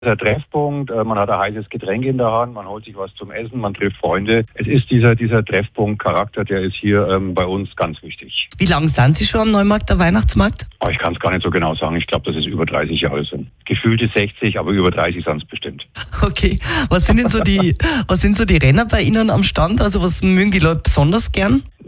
Der Treffpunkt, man hat ein heißes Getränk in der Hand, man holt sich was zum Essen, man trifft Freunde. Es ist dieser Treffpunkt-Charakter, der ist hier bei uns ganz wichtig. Wie lange sind Sie schon am Neumarkter Weihnachtsmarkt? Ich kann es gar nicht so genau sagen. Ich glaube, dass es über 30 Jahre sind. Gefühlte 60, aber über 30 sind es bestimmt. Okay. Was sind so die Renner bei Ihnen am Stand? Also was mögen die Leute besonders gern?